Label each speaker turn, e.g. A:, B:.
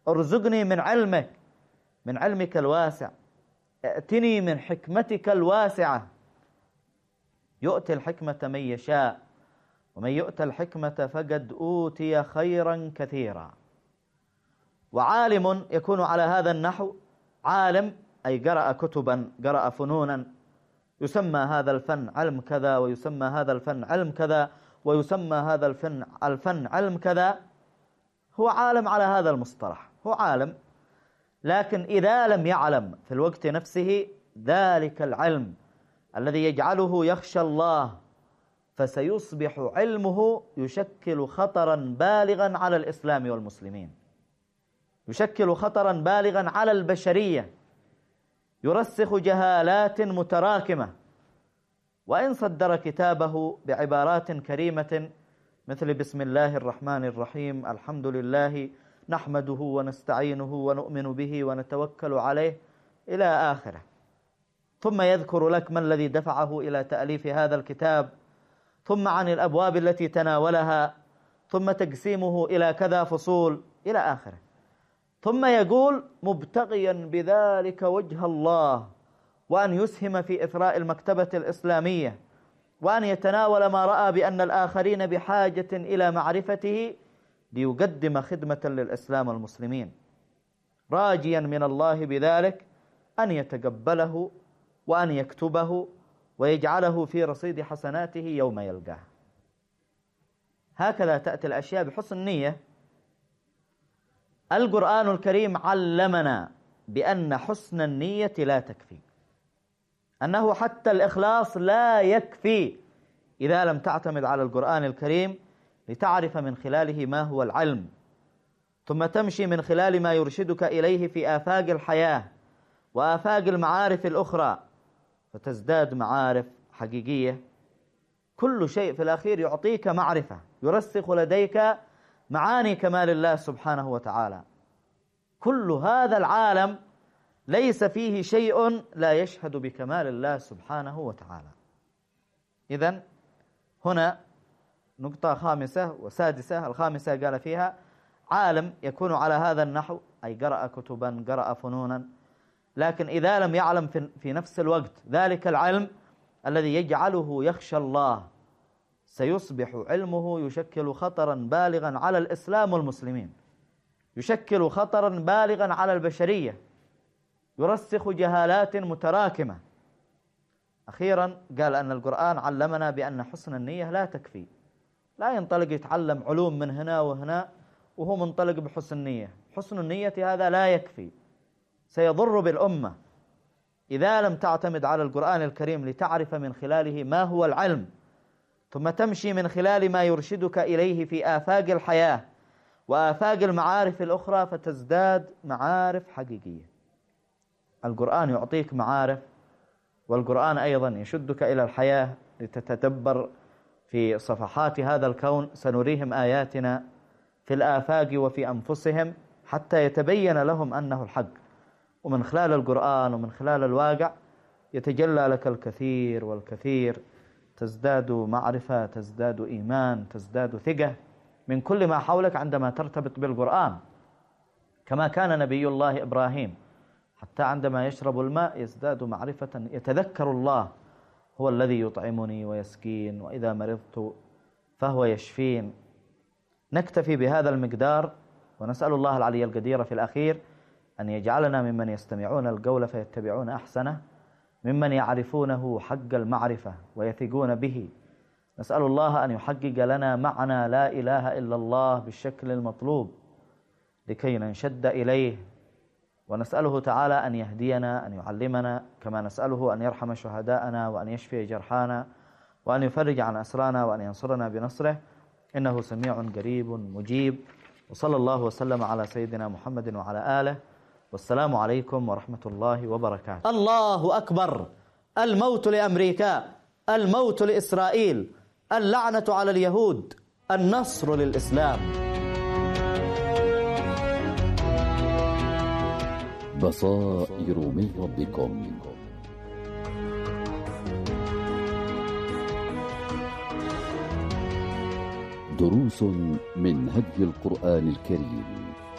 A: ارزقني من علمك، من علمك الواسع، ائتني من حكمتك الواسعة. يؤتي الحكمة من يشاء، ومن يؤت الحكمة فقد أوتي خيرا كثيرا. وعالم يكون على هذا النحو عالم، أي قرأ كتبا، قرأ فنونا، يسمى هذا الفن علم كذا، ويسمى هذا الفن علم كذا، ويسمى هذا الفن علم كذا. هو عالم على هذا المصطلح، هو عالم. لكن إذا لم يعلم في الوقت نفسه ذلك العلم الذي يجعله يخشى الله، فسيصبح علمه يشكل خطرا بالغا على الإسلام والمسلمين، يشكل خطرا بالغا على البشرية، يرسخ جهالات متراكمة. وإن صدر كتابه بعبارات كريمة مثل بسم الله الرحمن الرحيم، الحمد لله نحمده ونستعينه ونؤمن به ونتوكل عليه إلى آخره، ثم يذكر لك ما الذي دفعه إلى تأليف هذا الكتاب، ثم عن الأبواب التي تناولها، ثم تقسيمه إلى كذا فصول إلى آخره، ثم يقول مبتغيا بذلك وجه الله، وأن يسهم في إثراء المكتبة الإسلامية، وأن يتناول ما رأى بأن الآخرين بحاجة إلى معرفته ليقدم خدمة للإسلام والمسلمين، راجيا من الله بذلك أن يتقبله وأن يكتبه ويجعله في رصيد حسناته يوم يلقاه. هكذا تأتي الأشياء بحسن نية. القرآن الكريم علمنا بأن حسن النية لا تكفي، أنه حتى الإخلاص لا يكفي إذا لم تعتمد على القرآن الكريم لتعرف من خلاله ما هو العلم، ثم تمشي من خلال ما يرشدك إليه في آفاق الحياة وآفاق المعارف الأخرى، فتزداد معارف حقيقية. كل شيء في الأخير يعطيك معرفة، يرسخ لديك معاني كمال الله سبحانه وتعالى. كل هذا العالم ليس فيه شيء لا يشهد بكمال الله سبحانه وتعالى. إذن هنا نقطة خامسة وسادسة. الخامسة قال فيها عالم يكون على هذا النحو، أي قرأ كتبا، قرأ فنونا، لكن إذا لم يعلم في نفس الوقت ذلك العلم الذي يجعله يخشى الله، سيصبح علمه يشكل خطرا بالغا على الإسلام والمسلمين، يشكل خطرا بالغا على البشرية، يرسخ جهالات متراكمة. أخيرا قال أن القرآن علمنا بأن حسن النية لا تكفي. لا ينطلق يتعلم علوم من هنا وهنا وهو منطلق بحسن النية. حسن النية هذا لا يكفي، سيضر بالأمة إذا لم تعتمد على القرآن الكريم لتعرف من خلاله ما هو العلم، ثم تمشي من خلال ما يرشدك إليه في آفاق الحياة وآفاق المعارف الأخرى، فتزداد معارف حقيقية. القرآن يعطيك معارف، والقرآن أيضا يشدك إلى الحياة لتتدبر في صفحات هذا الكون. سنريهم آياتنا في الآفاق وفي أنفسهم حتى يتبين لهم أنه الحق. ومن خلال القرآن ومن خلال الواقع يتجلى لك الكثير والكثير، تزداد معرفة، تزداد إيمان، تزداد ثقة من كل ما حولك عندما ترتبط بالقرآن. كما كان نبي الله إبراهيم حتى عندما يشرب الماء يزداد معرفة، يتذكر الله هو الذي يطعمني ويسكين، وإذا مرضت فهو يشفين. نكتفي بهذا المقدار، ونسأل الله العلي القدير في الأخير أن يجعلنا ممن يستمعون القول فيتبعون أحسنه، ممن يعرفونه حق المعرفة ويثقون به. نسأل الله أن يحقق لنا معنى لا إله إلا الله بالشكل المطلوب لكي ننشد إليه، ونسأله تعالى أن يهدينا، أن يعلمنا، كما نسأله أن يرحم شهداءنا وأن يشفي جرحانا وأن يفرج عن أسرانا وأن ينصرنا بنصره، إنه سميع قريب مجيب. وصلى الله وسلم على سيدنا محمد وعلى آله، والسلام عليكم ورحمة الله وبركاته. الله أكبر. الموت لأمريكا، الموت لإسرائيل، اللعنة على اليهود، النصر للإسلام.
B: بصائر من ربكم. دروس من هدي القرآن الكريم.